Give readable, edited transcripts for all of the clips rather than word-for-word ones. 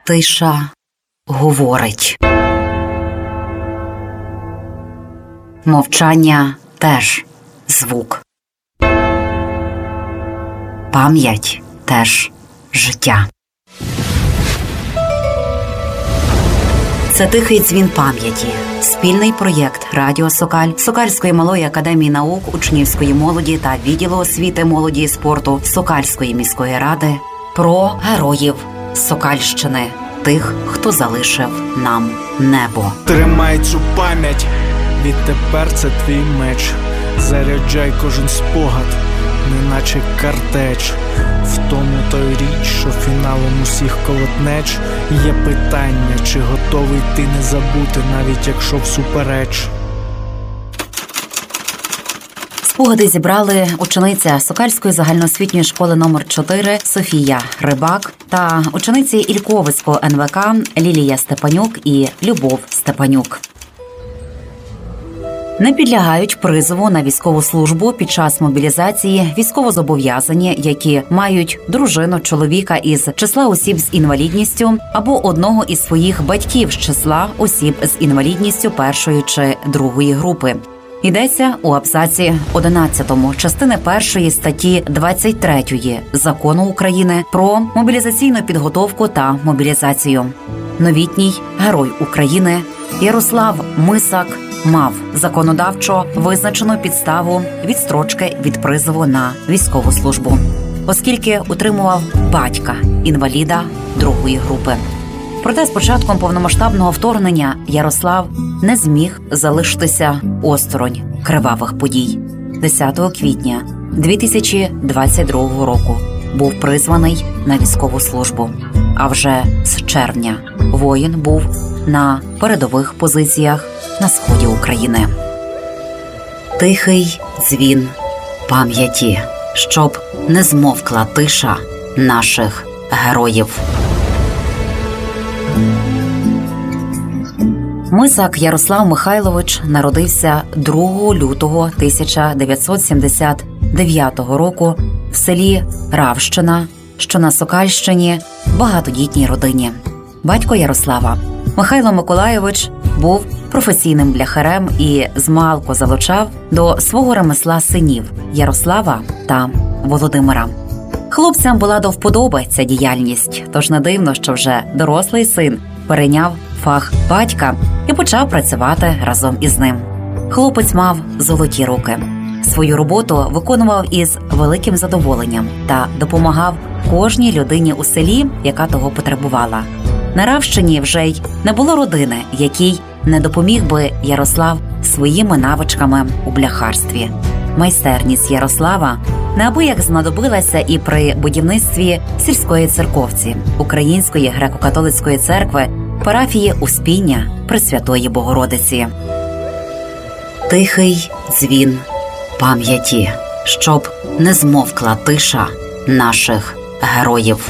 Тиша говорить. Мовчання теж звук. Пам'ять теж життя. Це тихий дзвін пам'яті. Спільний проєкт Радіо Сокаль, Сокальської малої академії наук, учнівської молоді та відділу освіти, молоді і спорту Сокальської міської ради про героїв Сокальщини, тих, хто залишив нам небо. Тримай цю пам'ять, відтепер це твій меч. Заряджай кожен спогад, неначе картеч. В тому той річ, що фіналом усіх колотнеч. Є питання, чи готовий ти не забути, навіть якщо всупереч. Спогади зібрали учениця Сокальської загальноосвітньої школи номер 4 Софія Рибак та учениці Ільковицького НВК Лілія Степанюк і Любов Степанюк. Не підлягають призову на військову службу під час мобілізації військовозобов'язані, які мають дружину, чоловіка із числа осіб з інвалідністю або одного із своїх батьків з числа осіб з інвалідністю першої чи другої групи. Йдеться у абзаці 11 частини 1 статті 23 Закону України про мобілізаційну підготовку та мобілізацію. Новітній герой України Ярослав Мисак мав законодавчо визначену підставу відстрочки від призову на військову службу, оскільки утримував батька інваліда другої групи. Проте з початком повномасштабного вторгнення Ярослав не зміг залишитися осторонь кривавих подій. 10 квітня 2022 року був призваний на військову службу. А вже з червня воїн був на передових позиціях на сході України. Тихий дзвін пам'яті, щоб не змовкла тиша наших героїв. Мисак Ярослав Михайлович народився 2 лютого 1979 року в селі Равщина, що на Сокальщині, багатодітній родині. Батько Ярослава, Михайло Миколайович, був професійним бляхарем і змалку залучав до свого ремесла синів Ярослава та Володимира. Хлопцям була до вподоби ця діяльність, тож не дивно, що вже дорослий син перейняв фах батька і почав працювати разом із ним. Хлопець мав золоті руки. Свою роботу виконував із великим задоволенням та допомагав кожній людині у селі, яка того потребувала. На Равщині вже й не було родини, якій не допоміг би Ярослав своїми навичками у бляхарстві. Майстерність Ярослава неабияк знадобилася і при будівництві сільської церковці Української греко-католицької церкви парафії Успіння Пресвятої Богородиці. Тихий дзвін пам'яті, щоб не змовкла тиша наших героїв.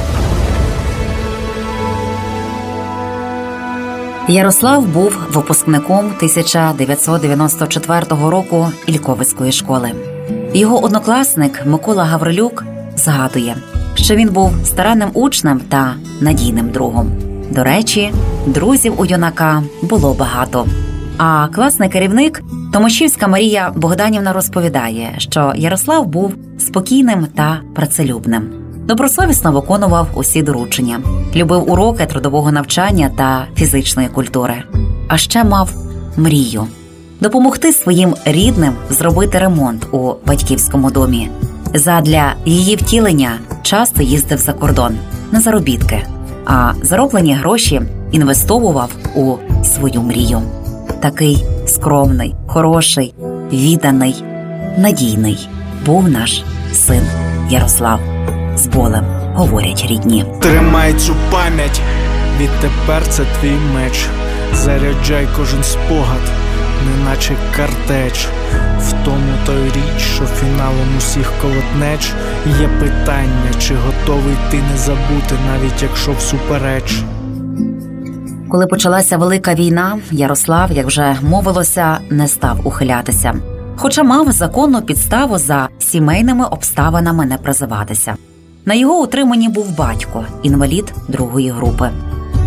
Ярослав був випускником 1994 року Ільковицької школи. Його однокласник Микола Гаврилюк згадує, що він був старанним учнем та надійним другом. До речі, друзів у юнака було багато. А класний керівник Томашівська Марія Богданівна розповідає, що Ярослав був спокійним та працелюбним. Добросовісно виконував усі доручення, любив уроки трудового навчання та фізичної культури. А ще мав мрію – допомогти своїм рідним зробити ремонт у батьківському домі. Задля її втілення часто їздив за кордон на заробітки, а зароблені гроші інвестовував у свою мрію. Такий скромний, хороший, відданий, надійний був наш син Ярослав. З болем говорять рідні. Тримай цю пам'ять, відтепер це твій меч. Заряджай кожен спогад, неначе картеч. В тому той річ, що фіналом усіх колотнеч. Є питання, чи готовий ти не забути, навіть якщо всупереч. Коли почалася Велика війна, Ярослав, як вже мовилося, не став ухилятися. Хоча мав законну підставу за сімейними обставинами не призиватися. На його утриманні був батько, інвалід другої групи.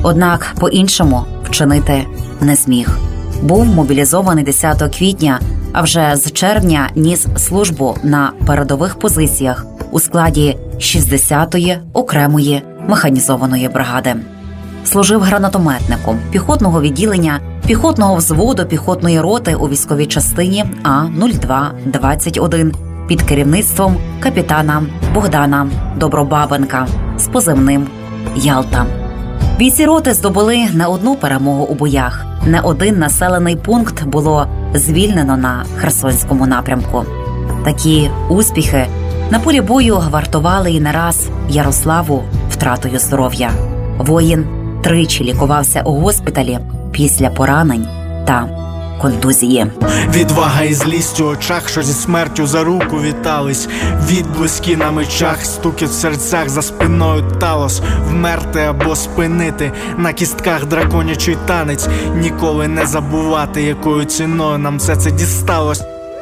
Однак по-іншому вчинити не зміг. Був мобілізований 10 квітня, а вже з червня ніс службу на передових позиціях у складі 60-ї окремої механізованої бригади. Служив гранатометником піхотного відділення піхотного взводу піхотної роти у військовій частині А-02-21 під керівництвом капітана Богдана Добробабенка з позивним «Ялта». Бійці роти здобули не одну перемогу у боях. Не один населений пункт було звільнено на Херсонському напрямку. Такі успіхи на полі бою вартували і не раз Ярославу втратою здоров'я. Воїн тричі лікувався у госпіталі після поранень та контузії. Відвага і злість у очах, що зі смертю за руку вітались. Відблиски на мечах, стукіт в серцях, за спиною талос. Вмерти або спинити, на кістках драконячий танець. Ніколи не забувати, якою ціною нам все це дісталось.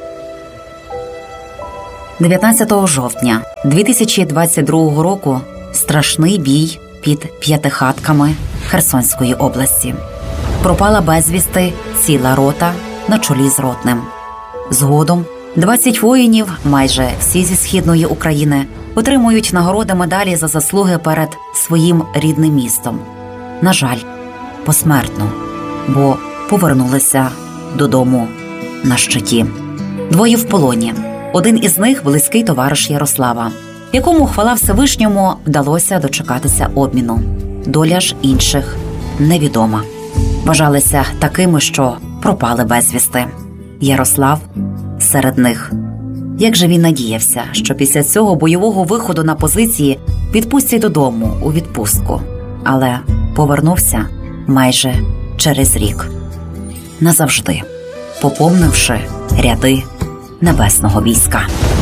19 жовтня 2022 року страшний бій під П'ятихатками Херсонської області. Пропала безвісти ціла рота на чолі з ротним. Згодом 20 воїнів, майже всі зі Східної України, отримують нагороди медалі за заслуги перед своїм рідним містом. На жаль, посмертно, бо повернулися додому на щиті. Двоє в полоні. Один із них – близький товариш Ярослава, якому, хвала Всевишньому, вдалося дочекатися обміну. Доля ж інших невідома. Вважалися такими, що пропали безвісти. Ярослав серед них. Як же він надіявся, що після цього бойового виходу на позиції відпустять додому у відпустку. Але повернувся майже через рік. Назавжди, поповнивши ряди Небесного війська.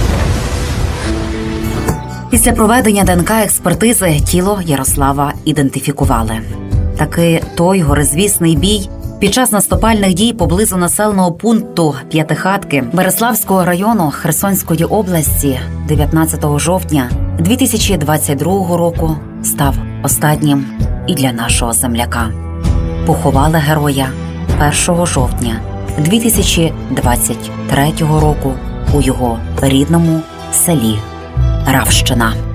Після проведення ДНК-експертизи тіло Ярослава ідентифікували. Таки той горизвісний бій під час наступальних дій поблизу населеного пункту П'ятихатки Береславського району Херсонської області 19 жовтня 2022 року став останнім і для нашого земляка. Поховали героя 1 жовтня 2023 року у його рідному селі Равщина.